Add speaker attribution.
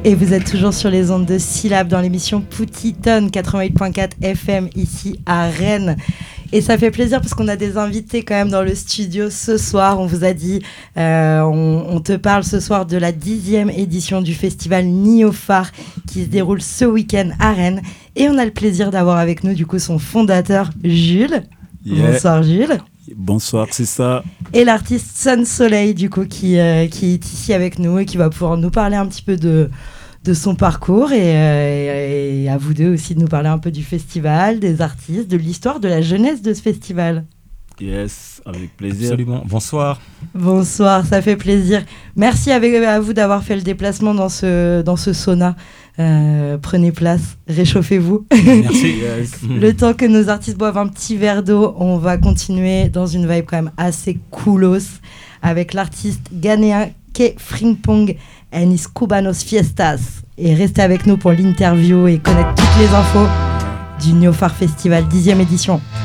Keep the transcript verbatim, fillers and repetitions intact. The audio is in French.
Speaker 1: Et vous êtes toujours sur les ondes de Syllab dans l'émission Poutiton quatre-vingt-huit virgule quatre F M ici à Rennes. Et ça fait plaisir parce qu'on a des invités quand même dans le studio ce soir. On vous a dit, euh, on, on te parle ce soir de la dixième édition du festival Néophare qui se déroule ce week-end à Rennes. Et on a le plaisir d'avoir avec nous du coup son fondateur Jules. Yeah. Bonsoir Jules.
Speaker 2: Bonsoir, c'est ça.
Speaker 1: Et l'artiste Sun Soleil, du coup, qui, euh, qui est ici avec nous et qui va pouvoir nous parler un petit peu de, de son parcours et, euh, et à vous deux aussi de nous parler un peu du festival, des artistes, de l'histoire, de la jeunesse de ce festival.
Speaker 2: Yes, avec plaisir.
Speaker 3: Absolument. Bonsoir.
Speaker 1: Bonsoir, ça fait plaisir. Merci avec, à vous d'avoir fait le déplacement dans ce, dans ce sauna. Euh, prenez place, réchauffez-vous.
Speaker 3: Merci. Yes.
Speaker 1: Le temps que nos artistes boivent un petit verre d'eau, on va continuer dans une vibe quand même assez coolos avec l'artiste ghanéen K Frimpong and his Cubanos Fiestas. Et restez avec nous pour l'interview et connaître toutes les infos du Néophare Festival dixième édition.